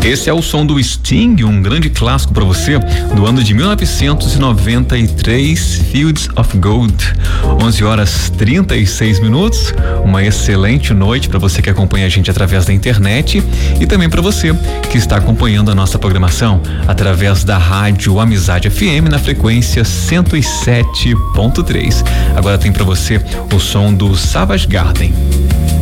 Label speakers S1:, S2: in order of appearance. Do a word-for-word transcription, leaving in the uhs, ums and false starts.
S1: Esse é o som do Sting, um grande clássico para você, do ano de mil novecentos e noventa e três, Fields of Gold. onze horas trinta e seis minutos. Uma excelente noite para você que acompanha a gente através da internet e também para você que está acompanhando a nossa programação através da rádio Amizade F M na frequência cento e sete ponto três. Agora tem para você o som do Savage Garden.